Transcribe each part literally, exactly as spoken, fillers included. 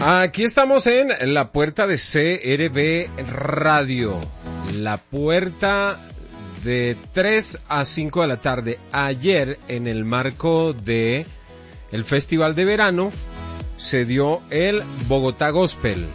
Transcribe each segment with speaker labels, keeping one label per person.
Speaker 1: Aquí estamos en la puerta de C R B Radio. La puerta de tres a cinco de la tarde. Ayer, en el marco de el Festival de Verano, se dio el Bogotá Gospel.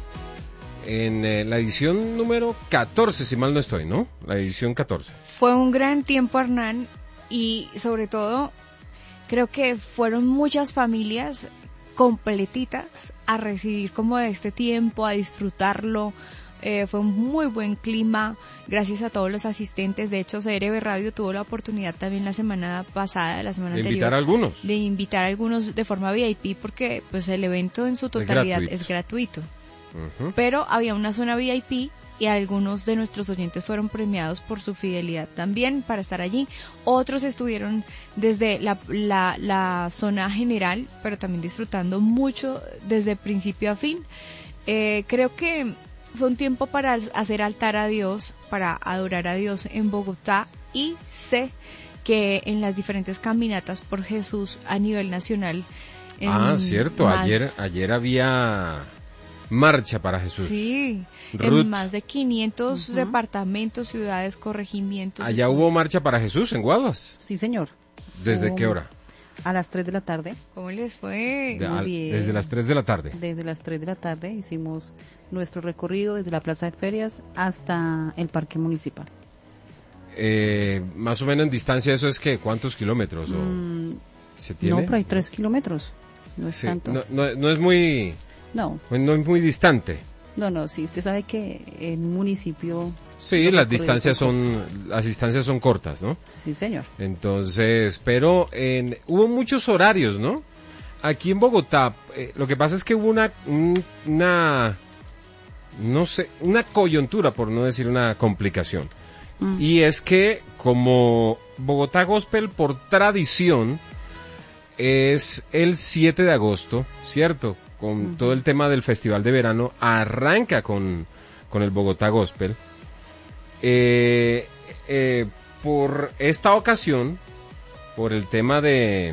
Speaker 1: En eh, la edición número catorce, si mal no estoy, ¿no? La edición catorce.
Speaker 2: Fue un gran tiempo, Hernán, y sobre todo, creo que fueron muchas familias completitas a recibir como de este tiempo, a disfrutarlo. Eh, fue un muy buen clima, gracias a todos los asistentes. De hecho, C R B Radio tuvo la oportunidad también la semana pasada, la semana
Speaker 1: de
Speaker 2: anterior,
Speaker 1: invitar a algunos.
Speaker 2: de invitar a algunos de forma V I P, porque pues el evento en su totalidad
Speaker 1: es gratuito.
Speaker 2: Es gratuito.
Speaker 1: Uh-huh.
Speaker 2: Pero había una zona V I P y algunos de nuestros oyentes fueron premiados por su fidelidad también para estar allí. Otros estuvieron desde la, la, la zona general, pero también disfrutando mucho desde principio a fin. Eh, creo que fue un tiempo para hacer altar a Dios, para adorar a Dios en Bogotá, y sé que en las diferentes caminatas por Jesús a nivel nacional.
Speaker 1: Ah, cierto,
Speaker 2: más...
Speaker 1: ayer ayer había marcha para Jesús.
Speaker 2: Sí,
Speaker 1: Ruth.
Speaker 2: En más de quinientos uh-huh. departamentos, ciudades, corregimientos.
Speaker 1: Allá hubo marcha para Jesús en Guaduas.
Speaker 3: Sí, señor.
Speaker 1: ¿Desde
Speaker 3: um,
Speaker 1: qué hora?
Speaker 3: A las tres de la tarde.
Speaker 2: ¿Cómo les fue?
Speaker 1: De,
Speaker 3: Muy
Speaker 1: al,
Speaker 3: bien.
Speaker 1: Desde las tres de la tarde.
Speaker 3: Desde las tres de la tarde hicimos nuestro recorrido desde la Plaza de Ferias hasta el Parque Municipal.
Speaker 1: Eh, más o menos en distancia, ¿eso es qué? ¿Cuántos kilómetros? O
Speaker 3: mm,
Speaker 1: ¿se tiene?
Speaker 3: No, pero hay tres kilómetros. No es
Speaker 1: sí,
Speaker 3: tanto.
Speaker 1: No, no, no es muy...
Speaker 3: No.
Speaker 1: No es muy distante.
Speaker 3: No, no, sí, usted sabe que en un municipio...
Speaker 1: Sí, las distancias son, las distancias son cortas, ¿no?
Speaker 3: Sí, señor.
Speaker 1: Entonces, pero en, hubo muchos horarios, ¿no? Aquí en Bogotá, eh, lo que pasa es que hubo una, una, no sé, una coyuntura, por no decir una complicación. Mm. Y es que como Bogotá Gospel por tradición es el siete de agosto, ¿cierto? Con uh-huh. todo el tema del Festival de Verano, arranca con, con el Bogotá Gospel. Eh, eh, por esta ocasión, por el tema de,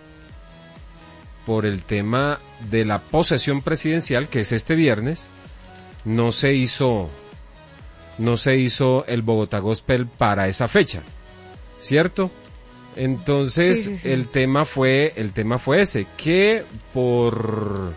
Speaker 1: por el tema de la posesión presidencial, que es este viernes, no se hizo, no se hizo el Bogotá Gospel para esa fecha, ¿cierto? Entonces, sí, sí, sí. el tema fue, el tema fue ese, que por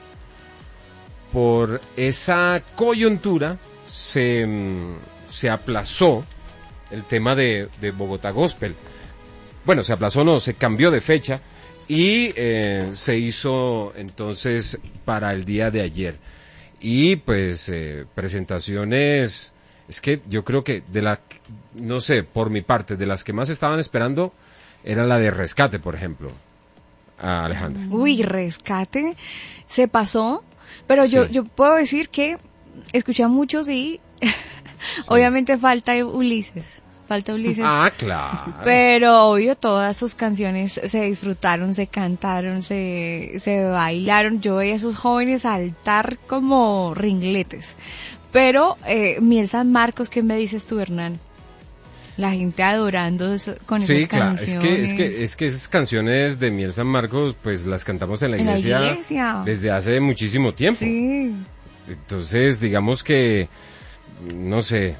Speaker 1: por esa coyuntura se, se aplazó el tema de, de Bogotá Gospel. Bueno, se aplazó, no, se cambió de fecha y eh, se hizo entonces para el día de ayer. Y pues eh, presentaciones, es que yo creo que de la, no sé, por mi parte, de las que más estaban esperando era la de Rescate, por ejemplo, a Alejandra.
Speaker 2: Uy, Rescate se pasó. Pero yo, sí. yo puedo decir que escuché a muchos y sí. obviamente falta Ulises, falta Ulises.
Speaker 1: Ah, claro.
Speaker 2: Pero obvio todas sus canciones se disfrutaron, se cantaron, se, se bailaron. Yo veía a esos jóvenes saltar como ringletes. Pero eh, Miel San Marcos, ¿qué me dices tú, Hernán? La gente adorando eso, con
Speaker 1: sí,
Speaker 2: esas
Speaker 1: claro,
Speaker 2: canciones.
Speaker 1: Es que, es que, es que esas canciones de Miel San Marcos, pues las cantamos en la,
Speaker 2: ¿En
Speaker 1: iglesia,
Speaker 2: la iglesia
Speaker 1: desde hace muchísimo tiempo.
Speaker 2: Sí.
Speaker 1: Entonces, digamos que, no sé,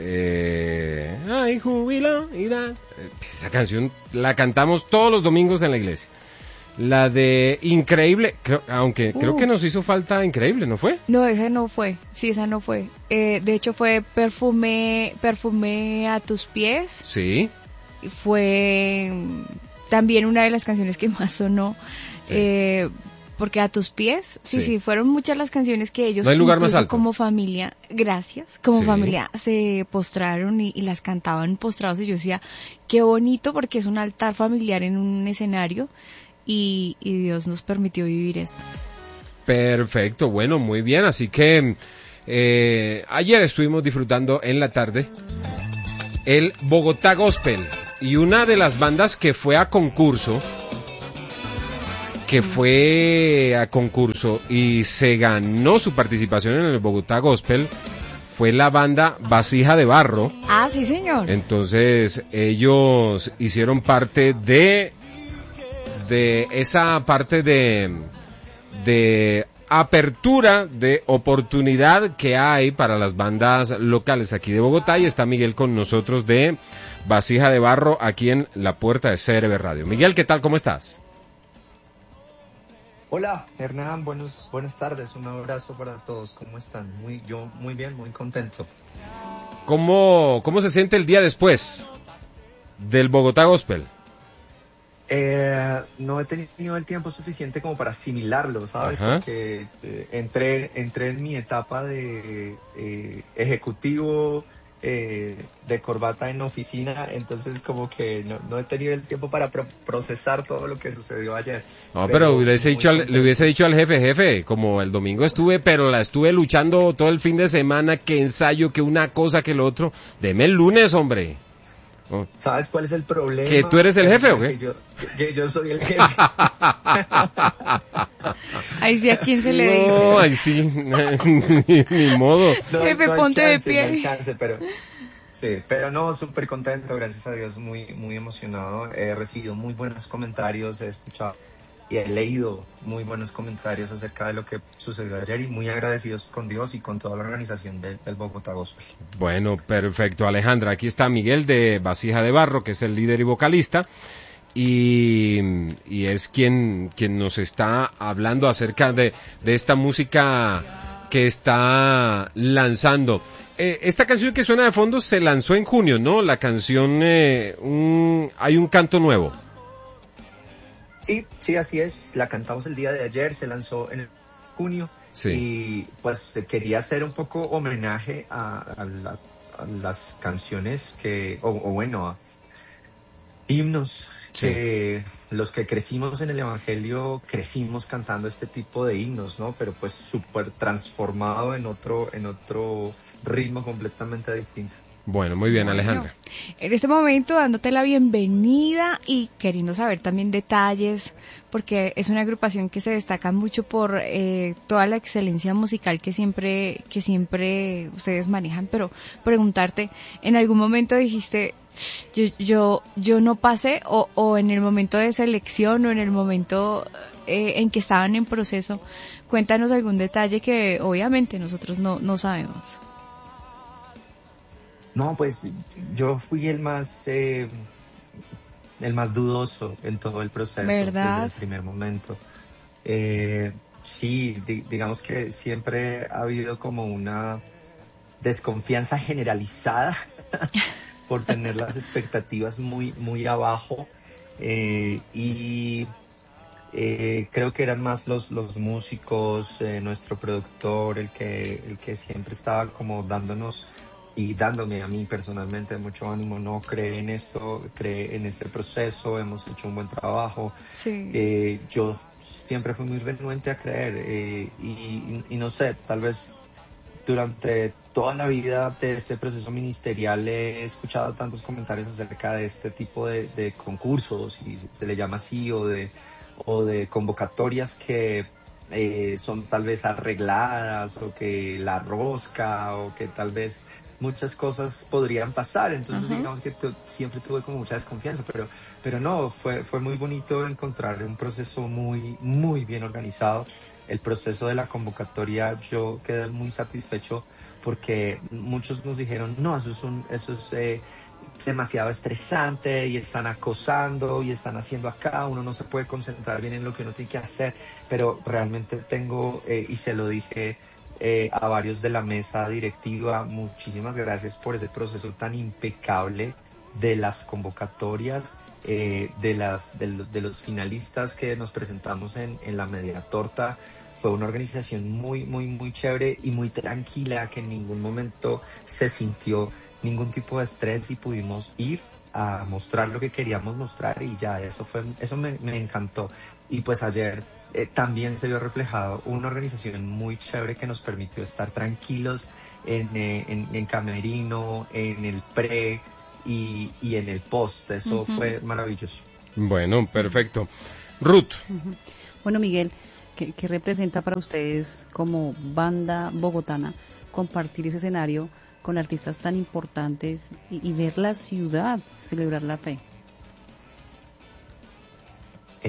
Speaker 1: eh, ay, jubilo, irás. Esa canción la cantamos todos los domingos en la iglesia. La de Increíble, creo, aunque uh. creo que nos hizo falta Increíble, ¿no fue?
Speaker 2: No, esa no fue, sí, esa no fue. Eh, de hecho fue Perfume, Perfume a tus pies.
Speaker 1: Sí.
Speaker 2: Fue también una de las canciones que más sonó, sí. eh, porque a tus pies, sí, sí, sí, fueron muchas las canciones que ellos,
Speaker 1: no hay lugar más alto.
Speaker 2: Como familia, gracias, como
Speaker 1: sí.
Speaker 2: familia se postraron y, y las cantaban postrados y yo decía, qué bonito porque es un altar familiar en un escenario. Y, y Dios nos permitió vivir esto.
Speaker 1: Perfecto, bueno, muy bien, así que eh, ayer estuvimos disfrutando en la tarde el Bogotá Gospel y una de las bandas que fue a concurso, que fue a concurso y se ganó su participación en el Bogotá Gospel fue la banda Vasija de Barro.
Speaker 2: Ah, sí, señor.
Speaker 1: Entonces ellos hicieron parte de de esa parte de de apertura de oportunidad que hay para las bandas locales aquí de Bogotá, y está Miguel con nosotros de Vasija de Barro aquí en la puerta de C R V Radio. Miguel, ¿qué tal? ¿Cómo estás?
Speaker 4: Hola, Hernán, buenos, buenas tardes, un abrazo para todos, ¿cómo están? Muy, yo muy bien, muy contento.
Speaker 1: ¿Cómo, cómo se siente el día después del Bogotá Gospel?
Speaker 4: Eh, no he tenido el tiempo suficiente como para asimilarlo, ¿sabes?
Speaker 1: Ajá.
Speaker 4: Porque eh, entré, entré en mi etapa de eh, ejecutivo, eh, de corbata en oficina, entonces como que no, no he tenido el tiempo para pro- procesar todo lo que sucedió ayer.
Speaker 1: No, pero, pero hubiese dicho al, le hubiese dicho al jefe, jefe, como el domingo estuve, pero la estuve luchando todo el fin de semana, que ensayo, que una cosa, que lo otro. Deme el lunes, hombre. Oh.
Speaker 4: ¿Sabes cuál es el problema?
Speaker 1: ¿Que tú eres el jefe o qué?
Speaker 4: Que yo, que, que yo soy el jefe.
Speaker 2: Ahí sí, ¿a quién se le dice?
Speaker 1: No, ahí sí, ni, ni modo.
Speaker 4: No,
Speaker 2: Jefe,
Speaker 4: no hay
Speaker 2: ponte
Speaker 4: chance,
Speaker 2: de pie.
Speaker 4: no hay chance, pero, sí, pero no, súper contento, gracias a Dios, muy, muy emocionado. He recibido muy buenos comentarios, he escuchado y he leído muy buenos comentarios acerca de lo que sucedió ayer y muy agradecidos con Dios y con toda la organización del, del Bogotá Gospel.
Speaker 1: Bueno, perfecto, Alejandra. Aquí está Miguel de Vasija de Barro, que es el líder y vocalista, y, y es quien, quien nos está hablando acerca de, de esta música que está lanzando. Eh, esta canción que suena de fondo se lanzó en junio, ¿no? La canción, eh, un, hay un canto nuevo.
Speaker 4: Sí, sí, así es. La cantamos el día de ayer, se lanzó en junio.
Speaker 1: Sí.
Speaker 4: Y pues quería hacer un poco homenaje a, a, la, a las canciones que, o, o bueno, a himnos
Speaker 1: Sí.
Speaker 4: que los que crecimos en el Evangelio crecimos cantando este tipo de himnos, ¿no? Pero pues súper transformado en otro, en otro ritmo completamente distinto.
Speaker 1: Bueno, muy bien,
Speaker 2: Bueno,
Speaker 1: Alejandra.
Speaker 2: En este momento dándote la bienvenida y queriendo saber también detalles, porque es una agrupación que se destaca mucho por eh, toda la excelencia musical que siempre que siempre ustedes manejan, pero preguntarte, ¿en algún momento dijiste yo yo yo no pasé o, o en el momento de selección o en el momento eh, en que estaban en proceso? Cuéntanos algún detalle que obviamente nosotros no no sabemos.
Speaker 4: No, pues yo fui el más eh, el más dudoso en todo el proceso.
Speaker 2: ¿Verdad?
Speaker 4: Desde el primer momento. Eh, sí, di- digamos que siempre ha habido como una desconfianza generalizada por tener las expectativas muy muy abajo, eh, y eh, creo que eran más los los músicos, eh, nuestro productor, el que el que siempre estaba como dándonos y dándome a mí personalmente mucho ánimo. No, cree en esto, cree en este proceso, hemos hecho un buen trabajo.
Speaker 2: Sí.
Speaker 4: Eh, yo siempre fui muy renuente a creer, eh, y, y, y no sé, tal vez durante toda la vida de este proceso ministerial he escuchado tantos comentarios acerca de este tipo de, de concursos, y se le llama así, o de, o de convocatorias que eh, son tal vez arregladas, o que la rosca, o que tal vez muchas cosas podrían pasar. Entonces,
Speaker 2: Ajá.
Speaker 4: digamos que tu, siempre tuve como mucha desconfianza, pero pero no, fue fue muy bonito encontrar un proceso muy muy bien organizado. El proceso de la convocatoria, yo quedé muy satisfecho porque muchos nos dijeron, no, eso es un, eso es eh, demasiado estresante, y están acosando y están haciendo acá, uno no se puede concentrar bien en lo que uno tiene que hacer. Pero realmente tengo, eh, y se lo dije eh, a varios de la mesa directiva, muchísimas gracias por ese proceso tan impecable de las convocatorias, eh, de las de, lo- de los finalistas que nos presentamos en, en la media torta. Fue una organización muy muy muy chévere y muy tranquila, que en ningún momento se sintió ningún tipo de estrés, y pudimos ir a mostrar lo que queríamos mostrar, y ya eso fue eso me, me encantó. Y pues ayer eh, también se vio reflejado una organización muy chévere que nos permitió estar tranquilos en, eh, en, en camerino, en el pre y, y en el post. Eso
Speaker 2: Ujú.
Speaker 4: fue maravilloso.
Speaker 1: Bueno, perfecto. Ruth,
Speaker 3: Ujú. Bueno, Miguel, ¿qué, qué representa para ustedes como banda bogotana compartir ese escenario con artistas tan importantes y, y ver la ciudad celebrar la fe?
Speaker 4: Eh,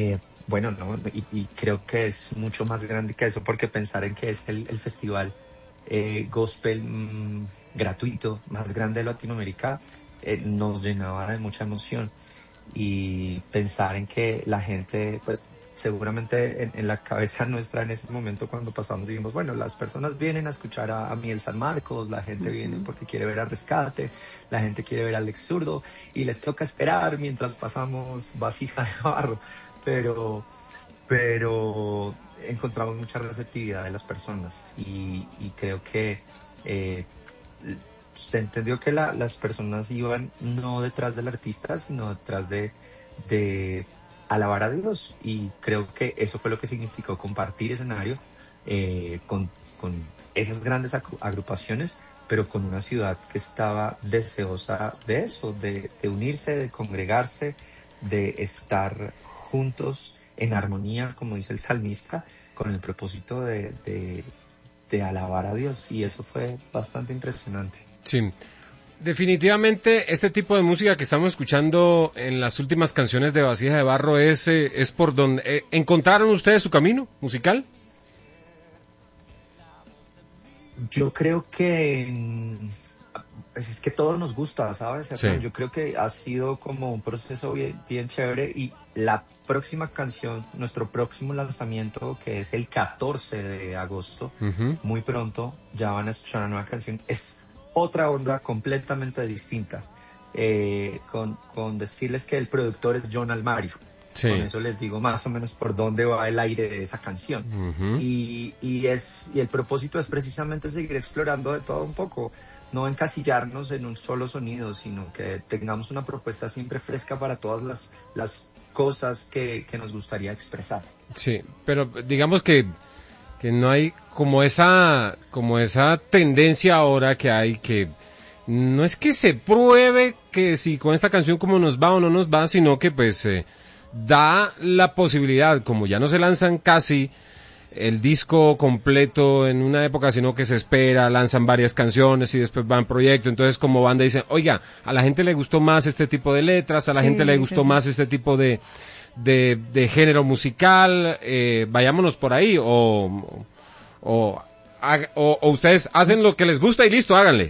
Speaker 4: bueno, no, y, y creo que es mucho más grande que eso, porque pensar en que es el, el festival eh, gospel mmm, gratuito más grande de Latinoamérica eh, nos llenaba de mucha emoción. Y pensar en que la gente, pues seguramente en, en la cabeza nuestra en ese momento cuando pasamos dijimos, bueno, las personas vienen a escuchar a, a Miguel San Marcos, la gente uh-huh. viene porque quiere ver a Rescate, la gente quiere ver a Alex Zurdo y les toca esperar mientras pasamos Vasija de Barro, pero pero encontramos mucha receptividad de las personas y, y creo que eh, se entendió que la, las personas iban no detrás del artista, sino detrás de, de alabar a Dios. Y creo que eso fue lo que significó compartir escenario eh, con, con esas grandes agrupaciones, pero con una ciudad que estaba deseosa de eso, de, de unirse, de congregarse, de estar juntos en armonía, como dice el salmista, con el propósito de, de, de alabar a Dios. Y eso fue bastante impresionante.
Speaker 1: Sí, definitivamente este tipo de música que estamos escuchando en las últimas canciones de Vasija de Barro es, eh, es por donde... Eh, ¿encontraron ustedes su camino musical?
Speaker 4: Yo creo que... Es que todo nos gusta, ¿sabes? Sí. Yo creo que ha sido como un proceso bien, bien chévere y la próxima canción, nuestro próximo lanzamiento, que es el catorce de agosto, uh-huh. muy pronto, ya van a escuchar una nueva canción, es otra onda completamente distinta, eh, con, con decirles que el productor es John Almario. Sí. Con eso les digo más o menos por dónde va el aire de esa canción. Uh-huh. Y, y, es, y el propósito es precisamente seguir explorando de todo un poco, no encasillarnos en un solo sonido, sino que tengamos una propuesta siempre fresca para todas las, las cosas que, que nos gustaría expresar.
Speaker 1: Sí, pero digamos que que no hay como esa como esa tendencia ahora que hay, que no es que se pruebe que si con esta canción como nos va o no nos va, sino que pues eh, da la posibilidad, como ya no se lanzan casi el disco completo en una época, sino que se espera, lanzan varias canciones y después van proyecto, entonces como banda dicen, oiga, a la gente le gustó más este tipo de letras, a la sí, gente le gustó sí, más sí. este tipo de De, de género musical, eh, vayámonos por ahí, o, o, o, o ustedes hacen lo que les gusta y listo, háganle.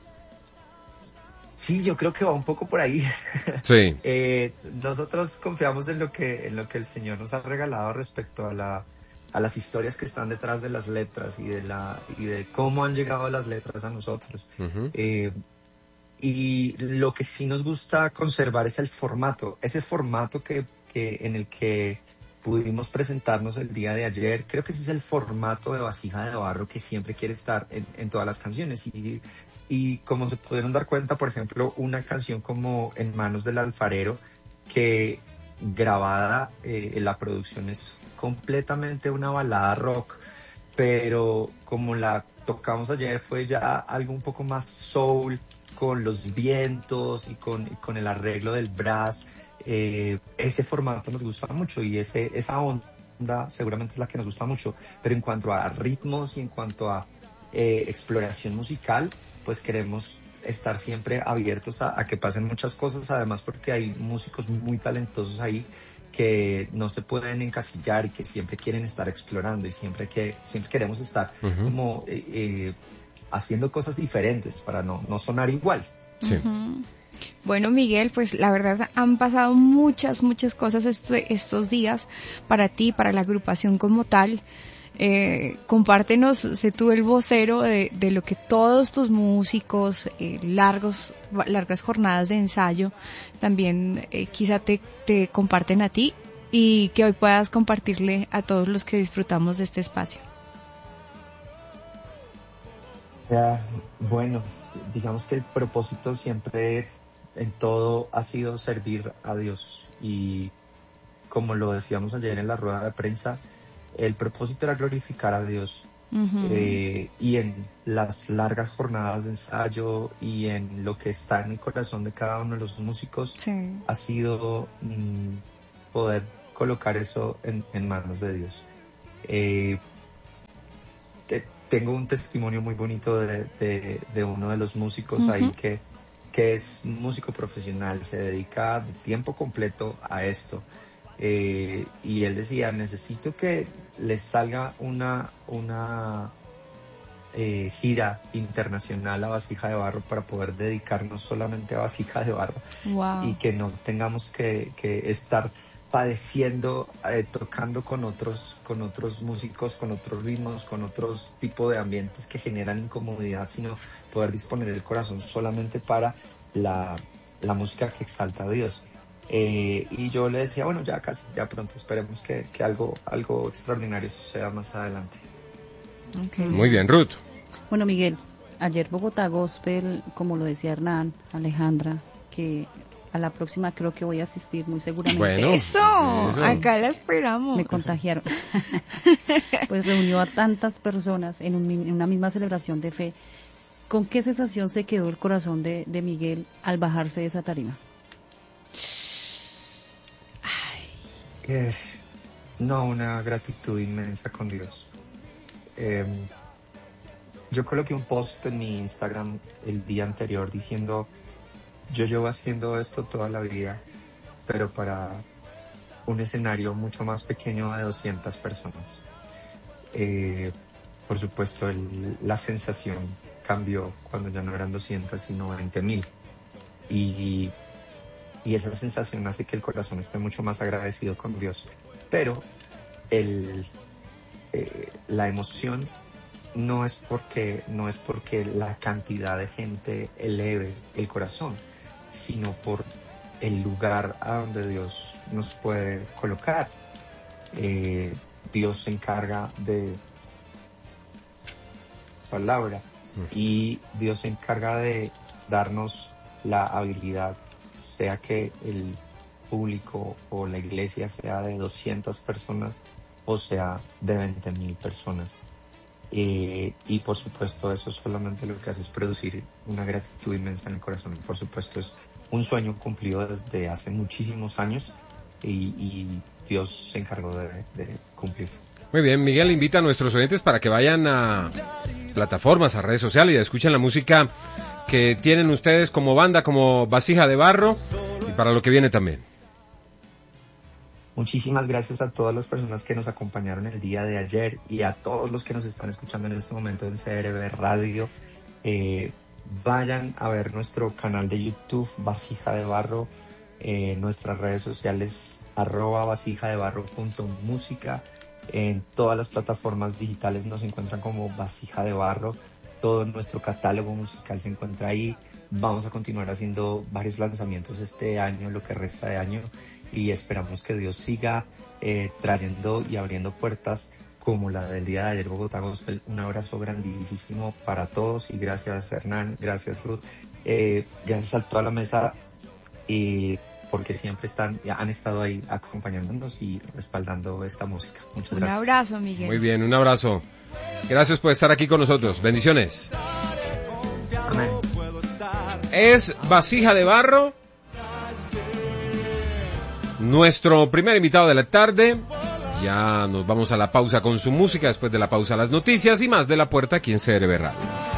Speaker 4: Sí, yo creo que va un poco por ahí.
Speaker 1: Sí.
Speaker 4: eh, nosotros confiamos en lo que, en lo que el Señor nos ha regalado respecto a la, a las historias que están detrás de las letras y de la, y de cómo han llegado las letras a nosotros. Uh-huh. Eh, y lo que sí nos gusta conservar es el formato, ese formato que que en el que pudimos presentarnos el día de ayer. Creo que ese es el formato de Vasija de Barro que siempre quiere estar en, en todas las canciones y, y como se pudieron dar cuenta, por ejemplo, una canción como En manos del alfarero, que grabada eh, en la producción es completamente una balada rock, pero como la tocamos ayer fue ya algo un poco más soul, con los vientos y con, y con el arreglo del brass. Eh, ese formato nos gusta mucho y ese, esa onda seguramente es la que nos gusta mucho, pero en cuanto a ritmos y en cuanto a eh, exploración musical, pues queremos estar siempre abiertos a, a que pasen muchas cosas, además porque hay músicos muy talentosos ahí que no se pueden encasillar y que siempre quieren estar explorando y siempre que siempre queremos estar uh-huh. como eh, eh, haciendo cosas diferentes para no, no sonar igual.
Speaker 1: Sí.
Speaker 2: Uh-huh. Bueno, Miguel, pues la verdad han pasado muchas, muchas cosas este, estos días para ti, para la agrupación como tal. Eh, compártenos, sé tú el vocero de, de lo que todos tus músicos, eh, largos, largas jornadas de ensayo, también eh, quizá te, te comparten a ti y que hoy puedas compartirle a todos los que disfrutamos de este espacio.
Speaker 4: Ya, bueno, digamos que el propósito siempre en todo ha sido servir a Dios y como lo decíamos ayer en la rueda de prensa, el propósito era glorificar a Dios. Uh-huh. eh, y en las largas jornadas de ensayo y en lo que está en el corazón de cada uno de los músicos sí. ha sido mmm, poder colocar eso en, en manos de Dios. Eh, te, tengo un testimonio muy bonito de, de, de uno de los músicos uh-huh. ahí que que es músico profesional, se dedica de tiempo completo a esto Eh, y él decía, necesito que les salga una, una eh, gira internacional a Vasija de Barro para poder dedicarnos solamente a Vasija de Barro.
Speaker 2: Wow.
Speaker 4: Y que no tengamos que, que estar padeciendo, eh, tocando con otros, con otros músicos, con otros ritmos, con otros tipos de ambientes que generan incomodidad, sino poder disponer el corazón solamente para la, la música que exalta a Dios. Eh, y yo le decía, bueno, ya casi, ya pronto, esperemos que, que algo, algo extraordinario suceda más adelante.
Speaker 2: Okay.
Speaker 1: Muy bien, Ruth.
Speaker 3: Bueno, Miguel, ayer Bogotá Gospel, como lo decía Hernán, Alejandra, que a la próxima creo que voy a asistir muy seguramente.
Speaker 1: Bueno,
Speaker 2: eso,
Speaker 1: eso.
Speaker 2: acá la esperamos.
Speaker 3: Me contagiaron. Pues reunió a tantas personas en, un, en una misma celebración de fe. ¿Con qué sensación se quedó el corazón de, de Miguel al bajarse de esa tarima?
Speaker 4: Eh, no, una gratitud inmensa con Dios. Eh, yo coloqué un post en mi Instagram el día anterior diciendo, yo llevo haciendo esto toda la vida, pero para un escenario mucho más pequeño de doscientas personas. Eh, por supuesto, el, la sensación cambió cuando ya no eran doscientas, sino veinte mil. Y, y esa sensación hace que el corazón esté mucho más agradecido con Dios. Pero el, eh, la emoción no es porque, no es porque la cantidad de gente eleve el corazón, sino por el lugar a donde Dios nos puede colocar. Eh, Dios se encarga de palabra y Dios se encarga de darnos la habilidad, sea que el público o la iglesia sea de doscientas personas o sea de veinte mil personas. Eh, y por supuesto eso solamente lo que hace es producir una gratitud inmensa en el corazón. Y por supuesto es un sueño cumplido desde hace muchísimos años y, y Dios se encargó de, de cumplir.
Speaker 1: Muy bien, Miguel invita a nuestros oyentes para que vayan a plataformas, a redes sociales y escuchen la música que tienen ustedes como banda, como Vasija de Barro, y para lo que viene también.
Speaker 4: Muchísimas gracias a todas las personas que nos acompañaron el día de ayer y a todos los que nos están escuchando en este momento en C R B Radio. Eh, vayan a ver nuestro canal de YouTube, Vasija de Barro, eh, nuestras redes sociales, arroba vasija de barro punto música. En todas las plataformas digitales nos encuentran como Vasija de Barro. Todo nuestro catálogo musical se encuentra ahí. Vamos a continuar haciendo varios lanzamientos este año, lo que resta de año, y esperamos que Dios siga eh, trayendo y abriendo puertas como la del día de ayer Bogotá Gospel. Un abrazo grandísimo para todos y gracias Hernán, gracias Ruth, eh, gracias a toda la mesa y porque siempre están, han estado ahí acompañándonos y respaldando esta música. Muchas
Speaker 2: Un
Speaker 4: gracias.
Speaker 2: abrazo, Miguel.
Speaker 1: Muy bien, un abrazo. Gracias por estar aquí con nosotros. Bendiciones.
Speaker 4: Amén.
Speaker 1: Es Vasija de Barro, nuestro primer invitado de la tarde. Ya nos vamos a la pausa con su música, después de la pausa las noticias y más de La Puerta aquí en C R B Radio.